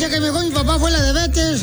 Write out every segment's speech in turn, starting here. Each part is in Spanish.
noticia que me dejó mi papá fue la de Betes.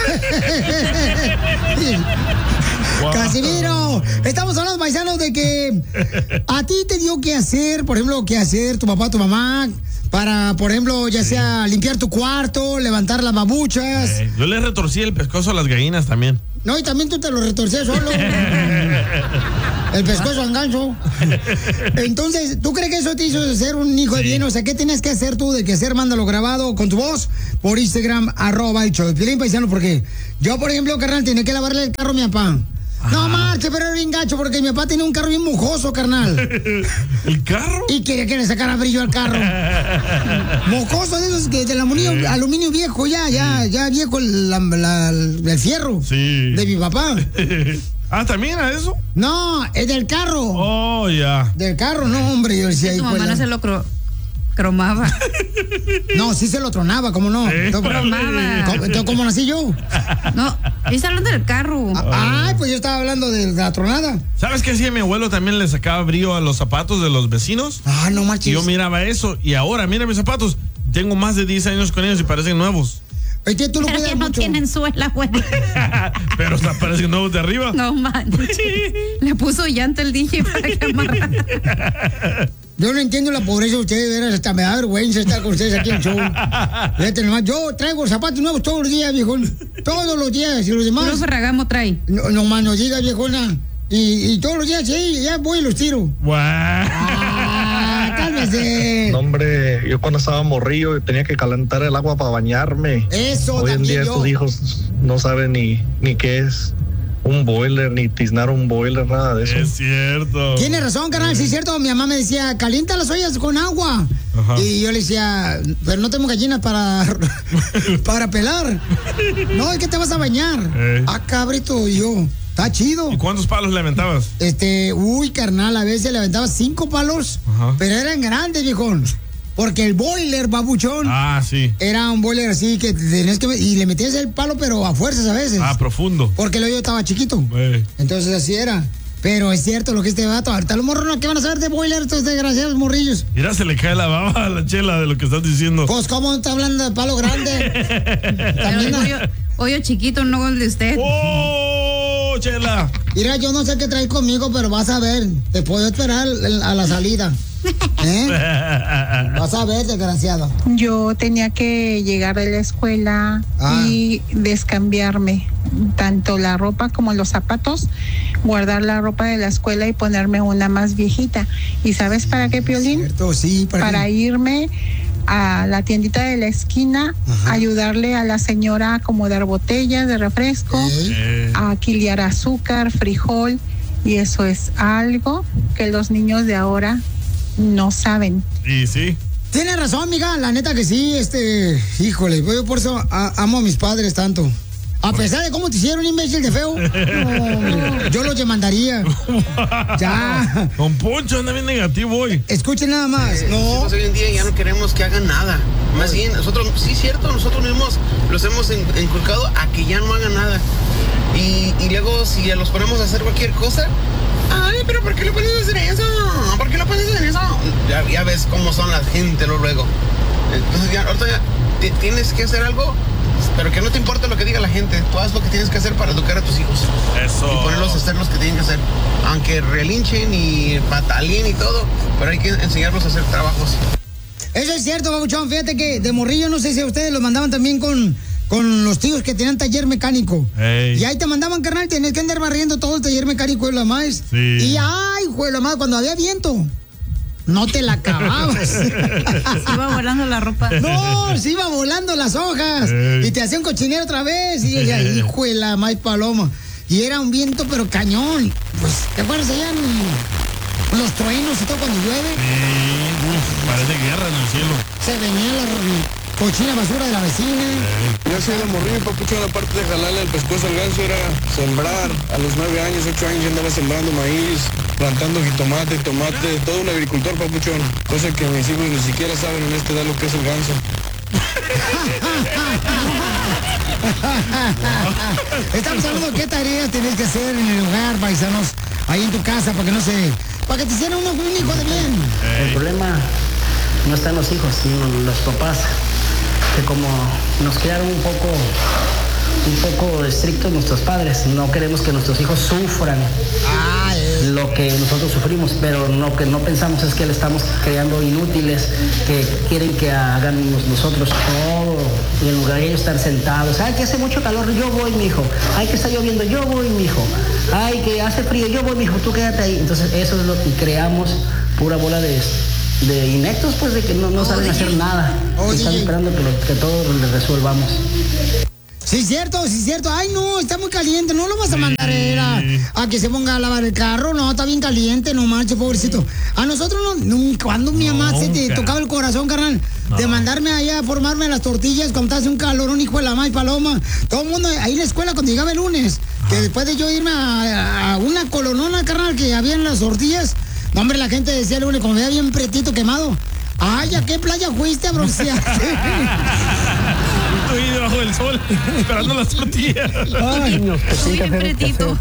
Wow. Casimiro, estamos hablando, paisanos, de que a ti te dio que hacer, por ejemplo, que hacer tu papá, tu mamá, para, por ejemplo, ya sea limpiar tu cuarto, levantar las babuchas. Yo le retorcí el pescozo a las gallinas también. No, y también tú te lo retorcías solo. El pescozo al ganso. Entonces, ¿tú crees que eso te hizo ser un hijo de bien? O sea, ¿qué tienes que hacer tú de que hacer? Mándalo grabado con tu voz por Instagram, @el paisano, porque yo, por ejemplo, carnal, tenía que lavarle el carro a mi papá. Ajá. No marche, pero era bien gacho porque mi papá tenía un carro bien mojoso, carnal. ¿El carro? Y quería que le sacara brillo al carro. Mojoso de esos que del aluminio viejo, ya viejo el fierro. Sí. De mi papá. Ah, ¿también a eso? No, es del carro. Oh, ya. Del carro, no, hombre. Yo decía, tu mamá no se lo cromaba. No, sí se lo tronaba, ¿cómo no? Cromaba. Entonces, ¿cómo nací yo? No, yo estaba hablando del carro. Ay, pues yo estaba hablando de la tronada. ¿Sabes qué hacía mi abuelo? También le sacaba brillo a los zapatos de los vecinos. Ah, no manches. Y yo miraba eso y ahora, mira mis zapatos. Tengo más de 10 años con ellos y parecen nuevos. Oye, tú lo pero que no mucho. tienen suela, güey. Pero hasta parecen nuevos de arriba. No manches. Le puso llanta el DJ para que amarrara. Yo no entiendo la pobreza de ustedes, veras, hasta me da vergüenza estar con ustedes aquí en el show. Fíjate nomás, yo traigo zapatos nuevos todos los días, viejón. Todos los días, y los demás. Puro Ferragamo trae. No más no digas, viejona. Y todos los días, sí, ya voy y los tiro. Wow. Cálmese. No, hombre, yo cuando estaba morrillo tenía que calentar el agua para bañarme. Eso hoy en día estos hijos no saben ni qué es un boiler, ni tiznar un boiler, nada de eso. Es cierto. Tiene razón, carnal, sí es cierto. Mi mamá me decía, calienta las ollas con agua. Ajá. Y yo le decía, pero no tengo gallinas para pelar. No, es que te vas a bañar. Ah, cabrito, y yo. Está chido. ¿Y cuántos palos le aventabas? Uy, carnal, a veces le aventaba 5 palos. Ajá. Pero eran grandes, viejón. Porque el boiler, babuchón. Ah, sí. Era un boiler así que tenías que... Y le metías el palo, pero a fuerzas a veces. Ah, profundo. Porque el hoyo estaba chiquito. Entonces así era. Pero es cierto lo que este vato. Ahorita los morros no, ¿qué van a saber de boiler estos desgraciados morrillos? Mira, se le cae la baba a la Chela de lo que estás diciendo. Pues, ¿cómo está hablando de palo grande? También hoyo chiquito, no el de usted. ¡Oh, Chela! Mira, yo no sé qué traes conmigo, pero vas a ver. Te puedo esperar a la salida. Vas a ver, desgraciado. Yo tenía que llegar de la escuela y descambiarme tanto la ropa como los zapatos, guardar la ropa de la escuela y ponerme una más viejita. ¿Y sabes para qué, Piolín? Cierto, sí, para irme a la tiendita de la esquina, ayudarle a la señora a acomodar botellas de refresco, a quiliar azúcar, frijol, y eso es algo que los niños de ahora no saben. Y sí. Tiene razón, amiga, la neta que sí, híjole, yo por eso amo a mis padres tanto. A pesar de cómo te hicieron, imbécil de feo, yo los demandaría. Ya. Don Poncho anda bien negativo hoy. Escuchen nada más. No. Hoy en día ya no queremos que hagan nada. Más bien, nosotros, sí, cierto, nosotros mismos los hemos inculcado a que ya no hagan nada. Y luego, si los ponemos a hacer cualquier cosa, ay, pero ¿por qué lo pones a hacer eso? ¿Por qué lo pones a hacer eso? Ya ves cómo son la gente luego. Entonces, ahorita ya tienes que hacer algo, pero que no te importa lo que diga la gente. Tú haz lo que tienes que hacer para educar a tus hijos. Eso. Y ponerlos a hacer los que tienen que hacer. Aunque relinchen y batalien y todo, pero hay que enseñarlos a hacer trabajos. Eso es cierto, babuchón. Fíjate que de morrillo, no sé si a ustedes los mandaban también con los tíos que tenían taller mecánico. Hey. Y ahí te mandaban, carnal, tienes que andar barriendo todo el taller mecánico de la más. Sí. Y ay, güey, la más, cuando había viento, no te la acababas. Se iba volando la ropa. No, se iba volando las hojas. Hey. Y te hacía un cochinero otra vez. Y decía, hijo de la más paloma. Y era un viento, pero cañón. Pues, ¿te acuerdas allá los truenos y todo cuando llueve? Sí, parece guerra en el cielo. Se venía la cochina basura de la vecina. Yo soy de morrillo, papuchón. Aparte de jalarle el pescuezo al ganso, era sembrar. A los 9 años, 8 años, yo andaba sembrando maíz, plantando jitomate, tomate, todo un agricultor, papuchón. Cosa que mis hijos ni siquiera saben en esta edad lo que es el ganso. Estamos hablando de qué tareas tenés que hacer en el hogar, paisanos, ahí en tu casa, para que te hicieran un hijo de bien. El problema no está en los hijos, sino en los papás. que como nos criaron un poco estrictos nuestros padres, no queremos que nuestros hijos sufran lo que nosotros sufrimos, pero lo que no pensamos es que le estamos creando inútiles que quieren que hagamos nosotros todo, y en lugar de ellos estar sentados, ay, que hace mucho calor, yo voy, mijo, ay, que está lloviendo, yo voy, mijo, ay, que hace frío, yo voy, mijo, tú quédate ahí. Entonces eso es lo que creamos, pura bola de ineptos, pues, de que no saben hacer nada, están esperando que todo le resolvamos. Sí, cierto. Ay, no, está muy caliente. No lo vas a mandar a que se ponga a lavar el carro. No, está bien caliente, no manches, pobrecito. A nosotros cuando mi mamá se te tocaba el corazón, carnal, de mandarme allá a formarme las tortillas cuando hace un calorón, hijo de la madre paloma. Todo el mundo ahí en la escuela cuando llegaba el lunes, que después de yo irme a una colonona, carnal, que había en las tortillas. No, hombre, la gente decía el lunes, como veía bien pretito quemado. Ay, ¿a qué playa fuiste a broncearte? Estoy debajo del sol, esperando las tortillas. Ay, niños, bien pretito.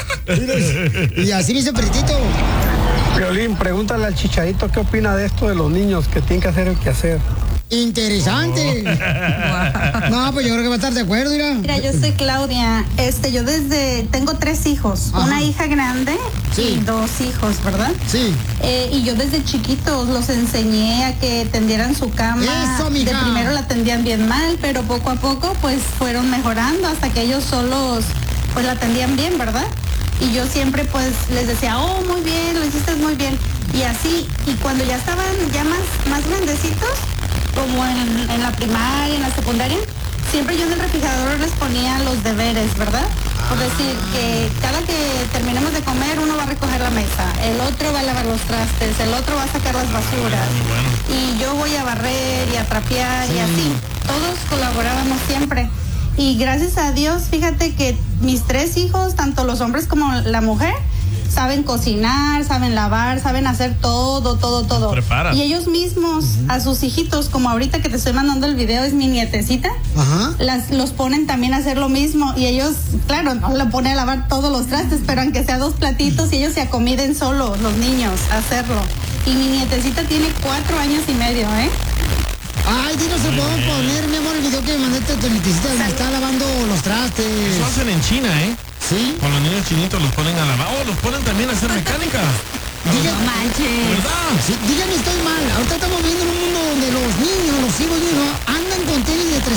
Y así me hizo pretito. Piolín, pregúntale al Chicharito qué opina de esto de los niños que tienen que hacer el quehacer. Interesante. No, pues yo creo que va a estar de acuerdo, Mira, yo soy Claudia. Yo tengo 3 hijos, una hija grande y 2 hijos, ¿verdad? Sí. Y yo desde chiquitos los enseñé a que tendieran su cama. Eso, mija. De primero la tendían bien mal, pero poco a poco pues fueron mejorando hasta que ellos solos pues la tendían bien, ¿verdad? Y yo siempre pues les decía, oh, muy bien, lo hiciste muy bien. Y así, y cuando ya estaban ya más grandecitos, como en la primaria, en la secundaria, siempre yo en el refrigerador les ponía los deberes, ¿verdad? Por decir que cada que terminemos de comer, uno va a recoger la mesa, el otro va a lavar los trastes, el otro va a sacar las basuras, y yo voy a barrer y a trapear y así. Todos colaborábamos siempre. Y gracias a Dios, fíjate que mis 3 hijos, tanto los hombres como la mujer, saben cocinar, saben lavar, saben hacer todo. Preparan. Y ellos mismos, a sus hijitos, como ahorita que te estoy mandando el video, es mi nietecita, los ponen también a hacer lo mismo. Y ellos, claro, no la ponen a lavar todos los trastes, pero aunque sea 2 platitos, y ellos se acomiden solo, los niños, a hacerlo. Y mi nietecita tiene 4 años y medio, Ay, dinos, se pueden poner, mi amor, el video que me mandaste de tu nietecita, donde está lavando los trastes. Eso hacen en China, ¿Sí? Con los niños chinitos los ponen a lavar. Los ponen también a hacer mecánica. No manches. ¿Verdad? Sí, díganme, estoy mal. Ahorita estamos viviendo en un mundo donde los niños, los hijos andan con tenis de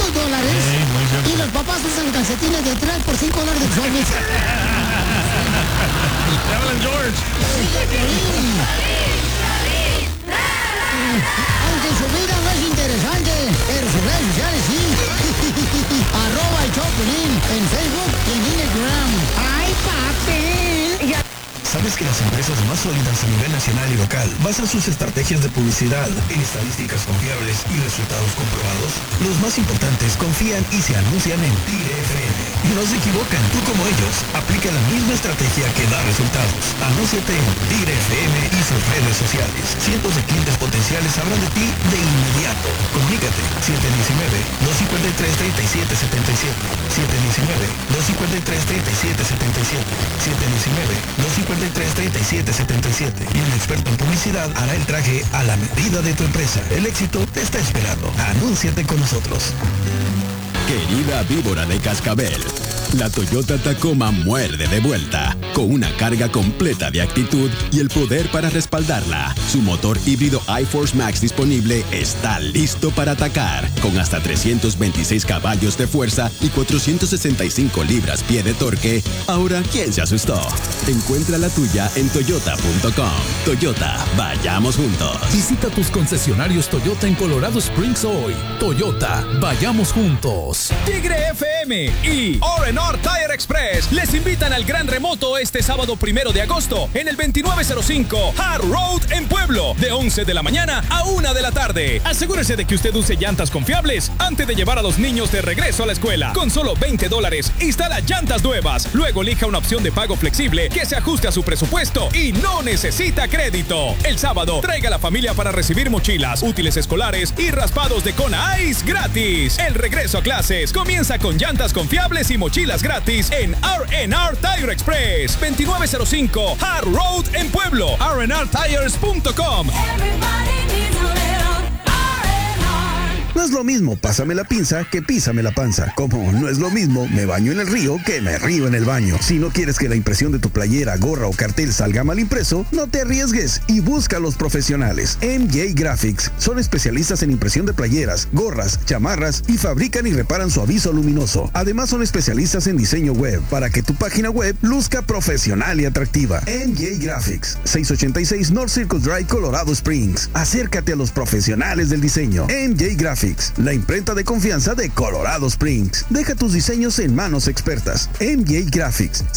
$300 y los papás usan calcetines de 3 por $5 de Xomis. Te hablan George. Aunque su vida no es interesante, pero sus redes sociales sí. @el_Choplin en Facebook y en Instagram. ¡Ay, papi! ¿Sabes que las empresas más sólidas a nivel nacional y local basan sus estrategias de publicidad en estadísticas confiables y resultados comprobados? Los más importantes confían y se anuncian en Tigre FM. Y no se equivocan, tú como ellos, aplica la misma estrategia que da resultados. Anúnciate en Tigre FM y sus redes sociales. Cientos de clientes potenciales sabrán de ti de inmediato. Comunícate 719-253-3777. 719-253-3777. 719-253-3777. Y un experto en publicidad hará el traje a la medida de tu empresa. El éxito te está esperando. Anúnciate con nosotros. Querida víbora de cascabel, la Toyota Tacoma muerde de vuelta, con una carga completa de actitud y el poder para respaldarla. Su motor híbrido iForce Max disponible está listo para atacar, con hasta 326 caballos de fuerza y 465 libras-pie de torque. Ahora, ¿quién se asustó? Encuentra la tuya en toyota.com. Toyota, vayamos juntos. Visita tus concesionarios Toyota en Colorado Springs hoy. Toyota, vayamos juntos. Tigre FM y R&R Tire Express les invitan al gran remoto este sábado 1 de agosto en el 2905 Hard Road en Pueblo, de 11 de la mañana a 1 de la tarde. Asegúrese de que usted use llantas confiables antes de llevar a los niños de regreso a la escuela. Con solo $20, instala llantas nuevas. Luego elija una opción de pago flexible que se ajuste a su presupuesto y no necesita crédito. El sábado, traiga a la familia para recibir mochilas, útiles escolares y raspados de Kona Ice gratis. El regreso a clases comienza con llantas confiables y mochilas gratis en R&R Tire Express, 2905 Hard Road en Pueblo. rnrtires.com. No es lo mismo pásame la pinza que písame la panza. Como no es lo mismo me baño en el río que me río en el baño. Si no quieres que la impresión de tu playera, gorra o cartel salga mal impreso, no te arriesgues y busca a los profesionales. MJ Graphics son especialistas en impresión de playeras, gorras, chamarras y fabrican y reparan su aviso luminoso. Además son especialistas en diseño web para que tu página web luzca profesional y atractiva. MJ Graphics, 686 North Circle Drive, Colorado Springs. Acércate a los profesionales del diseño. MJ Graphics, la imprenta de confianza de Colorado Springs. Deja tus diseños en manos expertas. MJ Graphics,